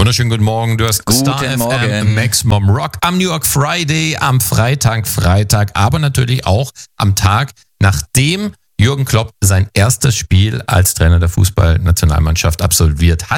Wunderschönen guten Morgen. Du hast Guten Star Morgen. FM, Maximum Rock am New York Friday, am Freitag, aber natürlich auch am Tag, nachdem Jürgen Klopp sein erstes Spiel als Trainer der Fußballnationalmannschaft absolviert hat.